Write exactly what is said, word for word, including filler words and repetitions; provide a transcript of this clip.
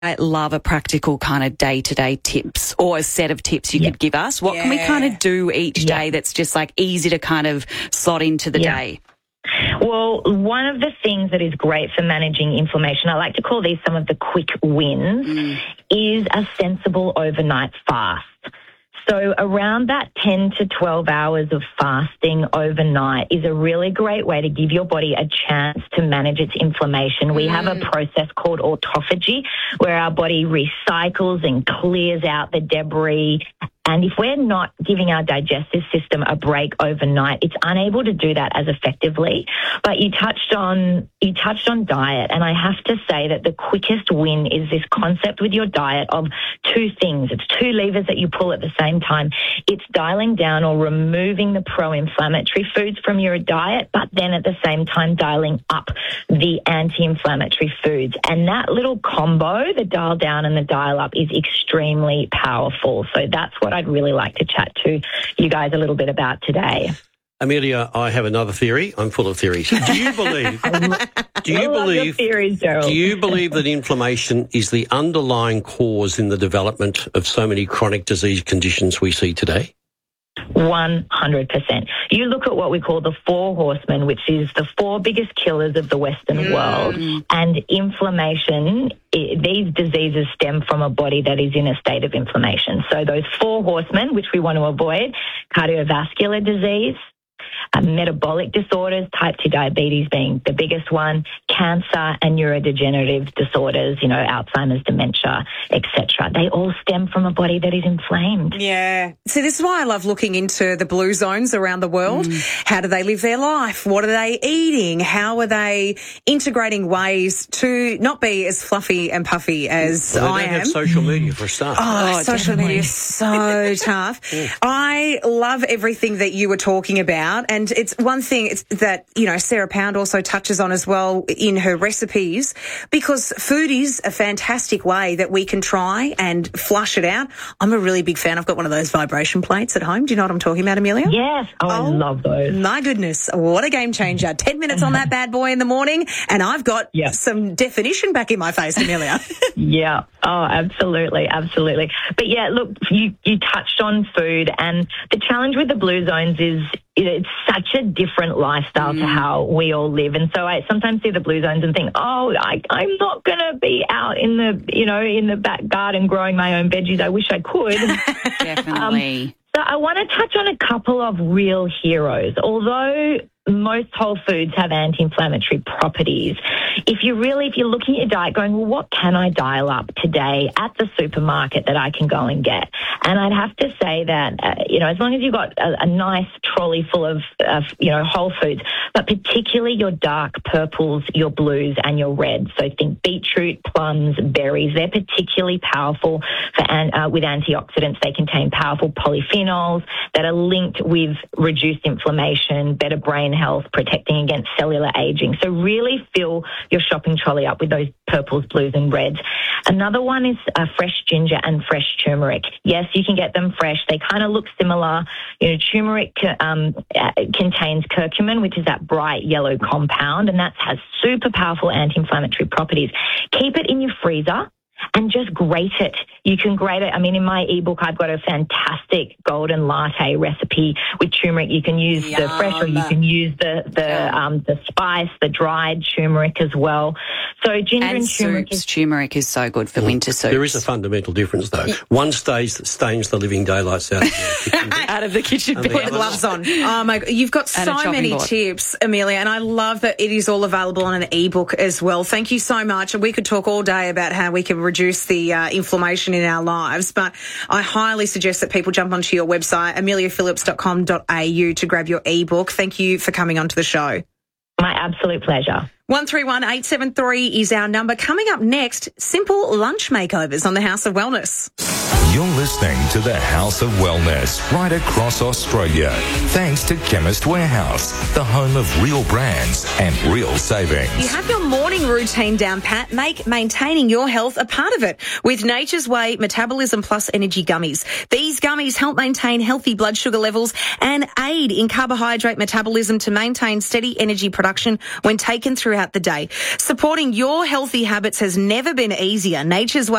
I love a practical kind of day-to-day tips or a set of tips you yeah. could give us. What yeah. can we kind of do each yeah. day that's just like easy to kind of slot into the yeah. day? Well, one of the things that is great for managing inflammation, I like to call these some of the quick wins, mm. is a sensible overnight fast. So around that ten to twelve hours of fasting overnight is a really great way to give your body a chance to manage its inflammation. We mm. have a process called autophagy where our body recycles and clears out the debris. And if we're not giving our digestive system a break overnight, it's unable to do that as effectively. But you touched on you touched on diet, and I have to say that the quickest win is this concept with your diet of two things. It's two levers that you pull at the same time. It's dialing down or removing the pro-inflammatory foods from your diet, but then at the same time dialing up the anti-inflammatory foods. And that little combo, the dial down and the dial up, is extremely powerful. So that's what I'd really like to chat to you guys a little bit about today. Amelia, I have another theory. I'm full of theories. Do you believe? do you I love believe? Your theories, Gerald. Do you believe that inflammation is the underlying cause in the development of so many chronic disease conditions we see today? one hundred percent. You look at what we call the four horsemen, which is the four biggest killers of the Western mm. world, and inflammation, it, these diseases stem from a body that is in a state of inflammation. So those four horsemen, which we want to avoid, cardiovascular disease, Uh, metabolic disorders, type two diabetes being the biggest one, cancer and neurodegenerative disorders, you know, Alzheimer's, dementia, et cetera. They all stem from a body that is inflamed. Yeah. See, this is why I love looking into the blue zones around the world. Mm. How do they live their life? What are they eating? How are they integrating ways to not be as fluffy and puffy as well, I they don't am? have social media for a start. Oh, oh social media is so tough. Yeah. I love everything that you were talking about. And it's one thing it's that, you know, Sarah Pound also touches on as well in her recipes, because food is a fantastic way that we can try and flush it out. I'm a really big fan. I've got one of those vibration plates at home. Do you know what I'm talking about, Amelia? Yes. Oh, oh I love those. My goodness. What a game changer. Ten minutes on that bad boy in the morning, and I've got yep. some definition back in my face, Amelia. Yeah. Oh, absolutely. Absolutely. But yeah, look, you, you touched on food, and the challenge with the blue zones is it's such a different lifestyle mm. to how we all live. And so I sometimes see the blue zones and think, oh, I, I'm not going to be out in the, you know, in the back garden growing my own veggies. I wish I could. Definitely. Um, so I want to touch on a couple of real heroes. Although most whole foods have anti-inflammatory properties, if you really, if you're looking at your diet going, well, what can I dial up today at the supermarket that I can go and get? And I'd have to say that, uh, you know, as long as you've got a, a nice trolley full of, of, you know, whole foods, but particularly your dark purples, your blues and your reds. So think beetroot, plums, berries. They're particularly powerful for an, uh, with antioxidants. They contain powerful polyphenols that are linked with reduced inflammation, better brain health, protecting against cellular aging. So really fill your shopping trolley up with those purples, blues and reds. Another one is uh, fresh ginger and fresh turmeric. Yes, you can get them fresh. They kind of look similar. You know, turmeric um, uh, contains curcumin, which is that bright yellow compound, and that has super powerful anti-inflammatory properties. Keep it in your freezer and just grate it. You can grate it. I mean, in my ebook, I've got a fantastic golden latte recipe with turmeric. You can use Yum. the fresh, or you can use the the um, the spice, the dried turmeric as well. So ginger and, and turmeric soups, is turmeric is so good for mm. winter soups. There is a fundamental difference, though. One stays stains the living daylights out of the kitchen. out of the kitchen. Put the gloves on. Oh my God, you've got so many board. tips, Amelia, and I love that it is all available on an ebook as well. Thank you so much. We could talk all day about how we can reduce the uh, inflammation in our lives, but I highly suggest that people jump onto your website, amelia phillips dot com dot a u, to grab your ebook. Thank you for coming onto the show. My absolute pleasure. one three one eight seven three is our number. Coming up next, simple lunch makeovers on the House of Wellness. You're listening to the House of Wellness right across Australia. Thanks to Chemist Warehouse, the home of real brands and real savings. You have your morning routine down, Pat. Make maintaining your health a part of it with Nature's Way Metabolism Plus Energy Gummies. These gummies help maintain healthy blood sugar levels and aid in carbohydrate metabolism to maintain steady energy production when taken throughout the day. Supporting your healthy habits has never been easier. Nature's Way